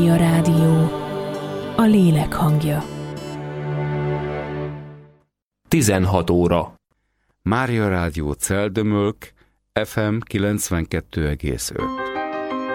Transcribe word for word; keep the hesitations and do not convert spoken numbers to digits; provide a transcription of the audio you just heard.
A rádió, a lélek hangja. tizenhat óra. Mária Rádió Celdömölk, ef em kilencvenkettő egész öt.